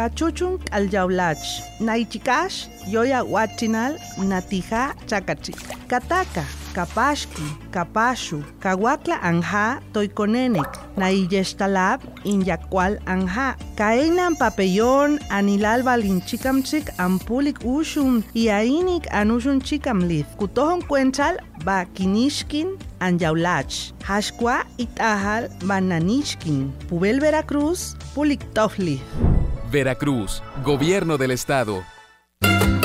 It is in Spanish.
Kachuchun alyaulach, naichikash, yoya huachinal, natija chakachi. Kataka, kapashki, kapashu, kawakla anja, toikonenek, naiyestalab, inyakwal anja. Kainan papellón, anilal balinchikamchik, ampulik ushun, iainik anushun chikamlith. Kutohon cuenchal, ba kinishkin, anyaulach. Hashkwa itahal, bananishkin. Pubel Veracruz, puliktofli. Veracruz, Gobierno del Estado.